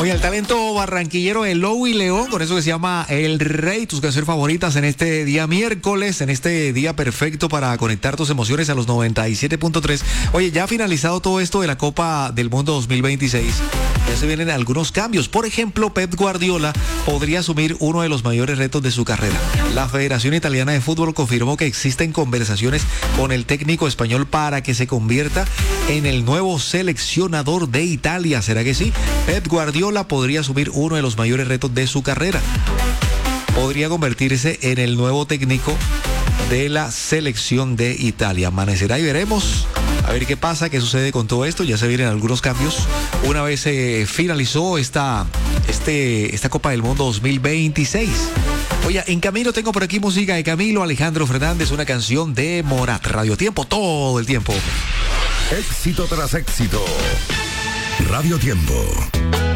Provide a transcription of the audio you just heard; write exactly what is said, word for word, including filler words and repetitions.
Oye, el talento barranquillero de Lowy León, con eso que se llama El Rey, tus canciones favoritas en este día miércoles, en este día perfecto para conectar tus emociones a los noventa y siete punto tres. Oye, ya ha finalizado todo esto de la Copa del Mundo dos mil veintiséis. Ya se vienen algunos cambios. Por ejemplo, Pep Guardiola podría asumir uno de los mayores retos de su carrera. La Federación Italiana de Fútbol confirmó que existen conversaciones con el técnico español para que se convierta en el nuevo seleccionador de Italia. ¿Será que sí? Pep Guardiola podría asumir uno de los mayores retos de su carrera. Podría convertirse en el nuevo técnico de la selección de Italia. Amanecerá y veremos. A ver qué pasa, qué sucede con todo esto. Ya se vienen algunos cambios. Una vez se eh, finalizó esta, este, esta Copa del Mundo dos mil veintiséis. Oye, en camino tengo por aquí música de Camilo Alejandro Fernández, una canción de Morat. Radio Tiempo, todo el tiempo. Éxito tras éxito. Radio Tiempo.